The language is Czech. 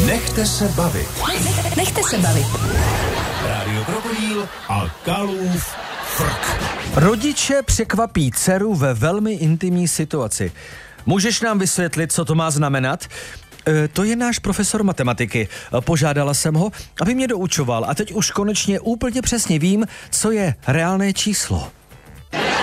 Nechte se bavit. Nechte se bavit. Rádio Krokodýl a Kalův frk. Rodiče překvapí dceru ve velmi intimní situaci. Můžeš nám vysvětlit, co to má znamenat? To je náš profesor matematiky. Požádala jsem ho, aby mě doučoval a teď už konečně úplně přesně vím, co je reálné číslo.